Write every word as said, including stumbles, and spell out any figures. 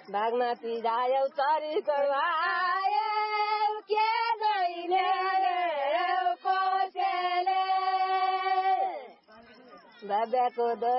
भागमा पिजायौ चरी करवायौ के गइले कोसेले बाबाको